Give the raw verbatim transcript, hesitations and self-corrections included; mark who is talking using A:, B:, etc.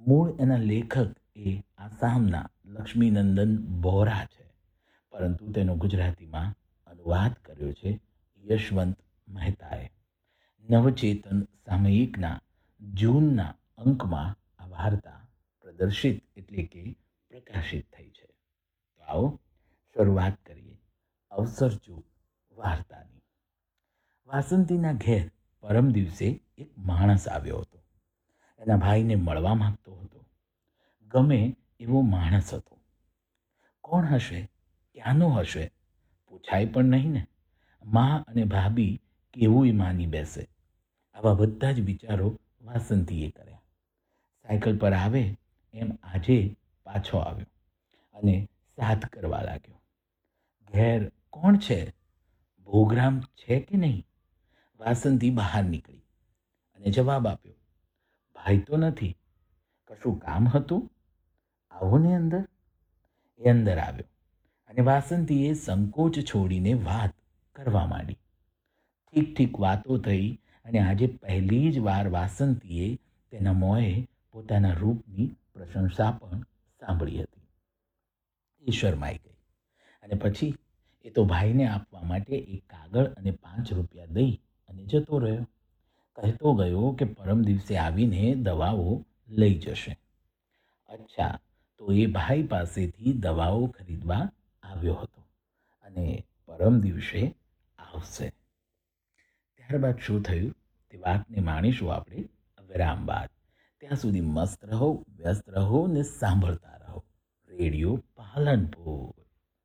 A: મૂળ એના લેખક એ આસામના લક્ષ્મીનંદન બોહરા છે, પરંતુ તેનો ગુજરાતીમાં અનુવાદ કર્યો છે યશવંત મહેતાએ. નવચેતન સામયિકના જૂનના અંકમાં આ વાર્તા પ્રદર્શિત એટલે કે પ્રકાશિત થઈ છે. તો આવો શરૂઆત કરીએ અવસરચૂ વાર્તાની. વાસંતીના ઘેર પરમ દિવસે એક માણસ આવ્યો હતો. એના ભાઈને મળવા માંગતો હતો. ગમે એવો માણસ હતો. કોણ હશે, ક્યાંનો હશે, પૂછાય પણ નહીં ને. મા અને ભાભી કેવું માની બેસે, આવા બધા જ વિચારો વાસંતીએ કર્યા. સાયકલ પર આવે એમ આજે પાછો આવ્યો અને સાથ કરવા લાગ્યો. ઘેર કોણ છે, ભોગરામ છે કે નહીં? વાસંતી બહાર નીકળી અને જવાબ આપ્યો, ભાઈ તો નથી. કશું કામ હતું? આવો ને અંદર. એ અંદર આવ્યો અને વાસંતીએ સંકોચ છોડીને વાત કરવા માંડી. ઠીક ઠીક વાતો થઈ અને આજે પહેલી જ વાર વાસંતીએ તેના મોંએ પોતાના રૂપની પ્રશંસા પણ સાંભળી હતી. એ શરમાઈ ગઈ અને પછી એ તો ભાઈને આપવા માટે એક કાગળ અને પાંચ રૂપિયા દઈ અને જતો રહ્યો. કહેતો ગયો કે પરમ દિવસે આવીને દવાઓ લઈ જશે. અચ્છા, તો એ ભાઈ પાસેથી દવાઓ ખરીદવા આવ્યો હતો અને પરમ દિવસે આવશે. ત્યારબાદ શું થયું તે વાતને માણીશું આપણે વિરામ બાદ. ત્યાં સુધી મસ્ત રહો, વ્યસ્ત રહો ને સાંભળતા રહો રેડિયો પાલનપુર.